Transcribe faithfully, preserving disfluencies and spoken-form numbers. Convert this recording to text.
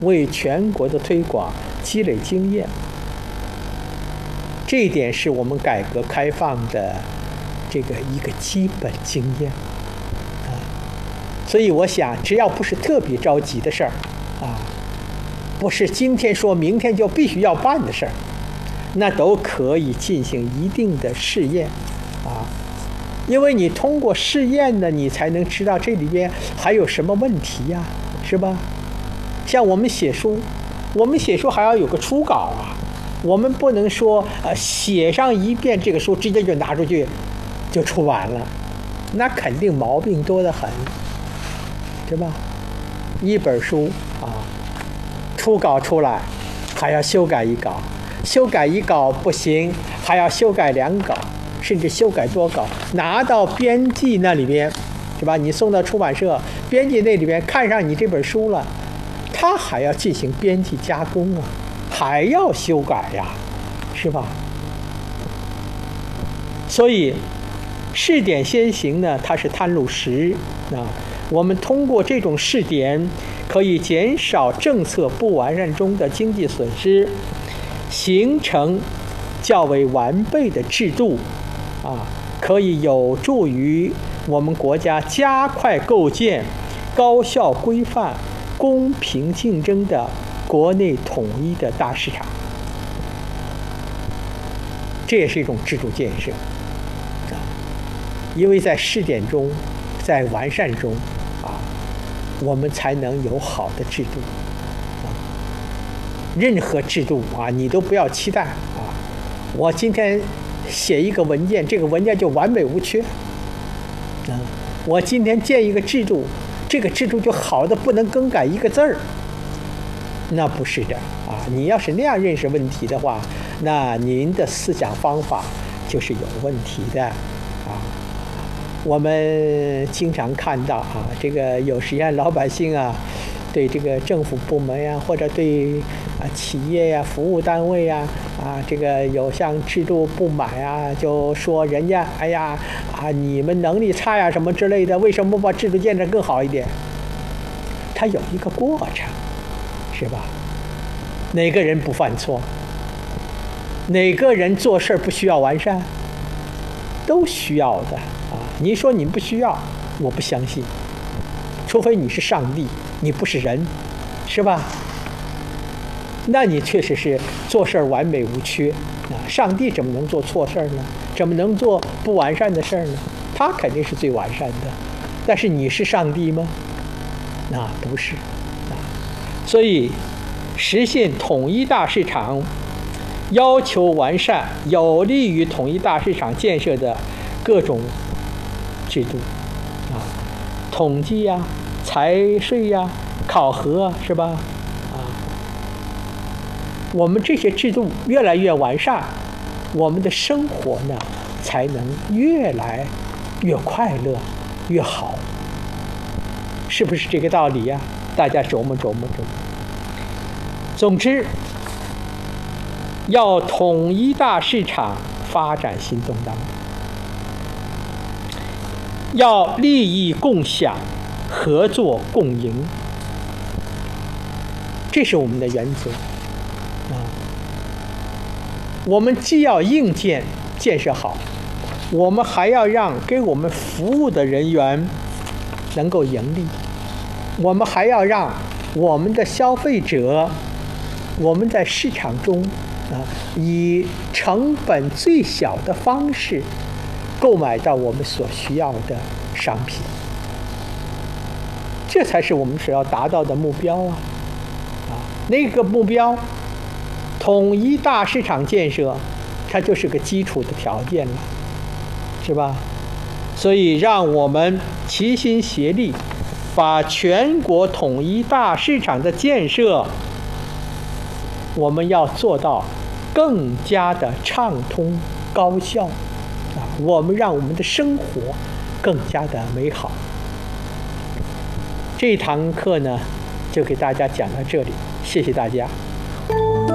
为全国的推广积累经验。这一点是我们改革开放的这个一个基本经验啊。所以我想，只要不是特别着急的事儿啊，不是今天说明天就必须要办的事儿，那都可以进行一定的试验啊。因为你通过试验呢，你才能知道这里边还有什么问题呀，是吧？像我们写书，我们写书还要有个初稿啊。我们不能说呃写上一遍这个书直接就拿出去就出完了，那肯定毛病多得很，对吧？一本书啊，初稿出来还要修改一稿，修改一稿不行，还要修改两稿，甚至修改多稿，拿到编辑那里边，是吧？你送到出版社，编辑那里边看上你这本书了，他还要进行编辑加工啊。还要修改呀，是吧？所以试点先行呢，它是探路石啊。我们通过这种试点，可以减少政策不完善中的经济损失，形成较为完备的制度啊，可以有助于我们国家加快构建高效规范、公平竞争的国内统一的大市场。这也是一种制度建设啊，因为在试点中，在完善中啊，我们才能有好的制度啊。任何制度啊，你都不要期待啊，我今天写一个文件，这个文件就完美无缺啊。我今天建一个制度，这个制度就好的不能更改一个字儿。那不是的啊！你要是那样认识问题的话，那您的思想方法就是有问题的啊。我们经常看到啊，这个有时间老百姓啊，对这个政府部门呀、啊，或者对啊企业呀、啊、服务单位呀、啊，啊这个有像制度不满呀、啊，就说人家哎呀啊你们能力差呀什么之类的，为什么不把制度建设更好一点？它有一个过程。是吧？哪个人不犯错？哪个人做事不需要完善？都需要的啊！你说你不需要，我不相信。除非你是上帝，你不是人，是吧？那你确实是做事完美无缺啊！上帝怎么能做错事呢？怎么能做不完善的事呢？他肯定是最完善的。但是你是上帝吗？那不是。所以，实现统一大市场，要求完善有利于统一大市场建设的各种制度，啊，统计呀、财税呀、考核啊，是吧？啊，我们这些制度越来越完善，我们的生活呢才能越来越快乐、越好，是不是这个道理呀？大家琢磨琢磨琢磨。总之，要统一大市场，发展新东当，要利益共享，合作共赢，这是我们的原则啊。我们既要硬件建设好，我们还要让给我们服务的人员能够盈利。我们还要让我们的消费者，我们在市场中啊，以成本最小的方式购买到我们所需要的商品，这才是我们所要达到的目标啊！啊，那个目标，统一大市场建设，它就是个基础的条件了，是吧？所以，让我们齐心协力，把全国统一大市场的建设，我们要做到更加的畅通高效啊！我们让我们的生活更加的美好。这堂课呢，就给大家讲到这里，谢谢大家。